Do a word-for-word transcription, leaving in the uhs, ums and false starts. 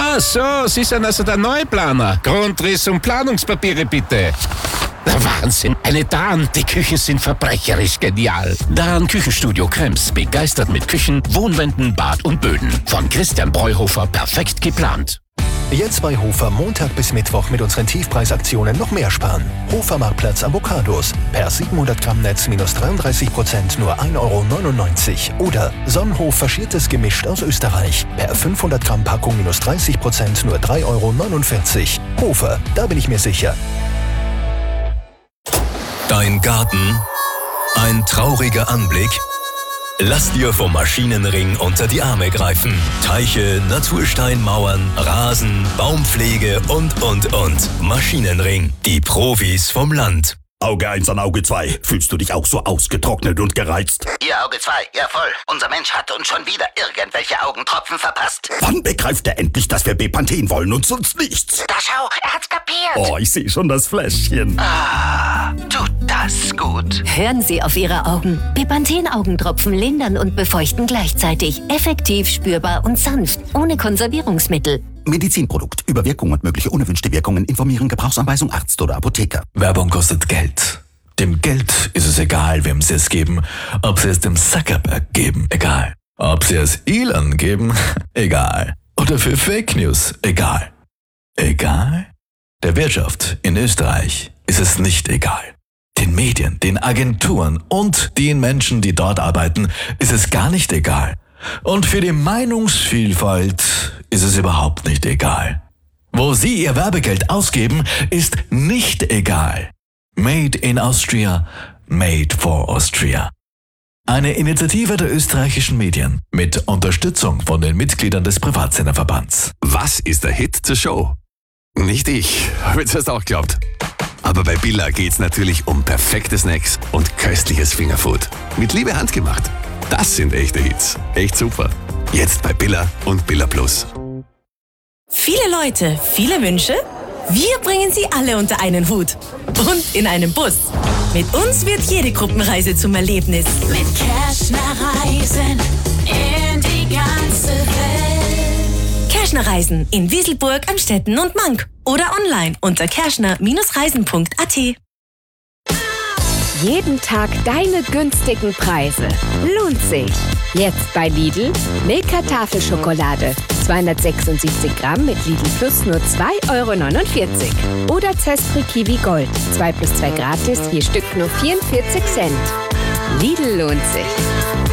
Ah, so, Sie sind also der Neuplaner. Grundriss und Planungspapiere bitte. Der Wahnsinn. Eine Dahn, die Küchen sind verbrecherisch genial. Dahn Küchenstudio Krems, begeistert mit Küchen, Wohnwänden, Bad und Böden. Von Christian Breuhofer perfekt geplant. Jetzt bei Hofer Montag bis Mittwoch mit unseren Tiefpreisaktionen noch mehr sparen. Hofer Marktplatz Avocados. Per siebenhundert Gramm Netz minus dreiunddreißig Prozent nur ein Euro neunundneunzig. Oder Sonnenhof faschiertes Gemischt aus Österreich. Per fünfhundert Gramm Packung minus dreißig Prozent nur drei Euro neunundvierzig. Hofer, da bin ich mir sicher. Dein Garten? Ein trauriger Anblick? Lass dir vom Maschinenring unter die Arme greifen. Teiche, Natursteinmauern, Rasen, Baumpflege und, und, und. Maschinenring. Die Profis vom Land. Auge eins an Auge zwei. Fühlst du dich auch so ausgetrocknet und gereizt? Ihr Auge zwei, ja voll. Unser Mensch hat uns schon wieder irgendwelche Augentropfen verpasst. Wann begreift er endlich, dass wir Bepanthen wollen und sonst nichts? Da schau, er hat's kapiert. Oh, ich sehe schon das Fläschchen. Ah, tut das gut. Hören Sie auf Ihre Augen. Bepanthen-Augentropfen lindern und befeuchten gleichzeitig. Effektiv, spürbar und sanft. Ohne Konservierungsmittel. Medizinprodukt. Über Wirkung und mögliche unerwünschte Wirkungen informieren. Gebrauchsanweisung Arzt oder Apotheker. Werbung kostet Geld. Dem Geld ist es egal, wem sie es geben. Ob sie es dem Zuckerberg geben, egal. Ob sie es Elon geben, egal. Oder für Fake News, egal. Egal? Der Wirtschaft in Österreich ist es nicht egal. Den Medien, den Agenturen und den Menschen, die dort arbeiten, ist es gar nicht egal. Und für die Meinungsvielfalt ist es überhaupt nicht egal. Wo Sie Ihr Werbegeld ausgeben, ist nicht egal. Made in Austria, made for Austria. Eine Initiative der österreichischen Medien mit Unterstützung von den Mitgliedern des Privatsenderverbands. Was ist der Hit zur Show? Nicht ich, habe ich das auch geglaubt. Aber bei Billa geht's natürlich um perfekte Snacks und köstliches Fingerfood. Mit Liebe handgemacht. Das sind echte Hits. Echt super. Jetzt bei Billa und Billa Plus. Viele Leute, viele Wünsche? Wir bringen sie alle unter einen Hut. Und in einem Bus. Mit uns wird jede Gruppenreise zum Erlebnis. Mit Kerschner Reisen in die ganze Welt. Kerschner Reisen in Wieselburg, Amstetten und Mank. Oder online unter kerschner Reisen punkt a t. Jeden Tag deine günstigen Preise. Lohnt sich. Jetzt bei Lidl Milka Tafelschokolade. zweihundertsechsundsiebzig Gramm mit Lidl Plus nur zwei Euro neunundvierzig. Oder Zespri Kiwi Gold. zwei plus zwei gratis, vier Stück nur vierundvierzig Cent. Lidl lohnt sich.